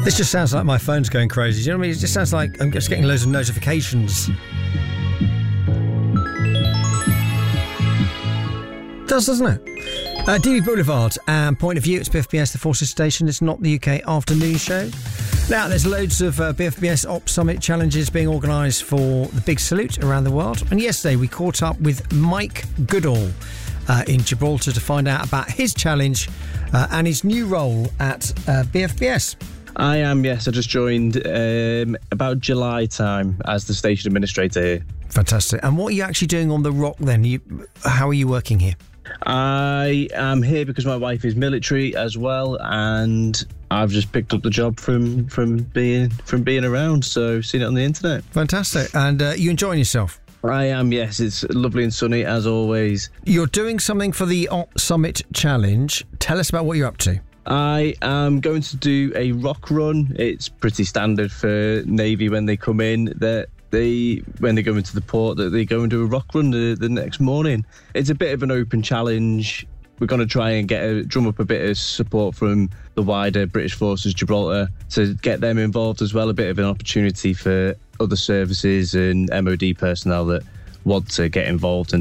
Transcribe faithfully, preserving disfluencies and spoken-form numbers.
This just sounds like my phone's going crazy. Do you know what I mean? It just sounds like I'm just getting loads of notifications. It does, doesn't it? Uh, D B Boulevard and Point of View. It's B F B S, the Forces Station. It's not the U K afternoon show. Now, there's loads of uh, B F B S Ops Summit challenges being organised for the Big Salute around the world. And yesterday we caught up with Mike Goodall uh, in Gibraltar to find out about his challenge uh, and his new role at uh, B F B S. I am, yes. I just joined um, about July time as the station administrator here. Fantastic. And what are you actually doing on the Rock then? You, how are you working here? I am here because my wife is military as well, and I've just picked up the job from from being from being around, so seen it on the internet. Fantastic. And uh, you enjoying yourself? I am, yes. It's lovely and sunny as always. You're doing something for the Op Summit Challenge. Tell us about what you're up to. I am going to do a rock run. It's pretty standard for Navy when they come in. That they, when they go into the port, that they go and do a rock run the, the next morning. It's a bit of an open challenge. We're going to try and get a, drum up a bit of support from the wider British Forces Gibraltar to get them involved as well. A bit of an opportunity for other services and M O D personnel that want to get involved and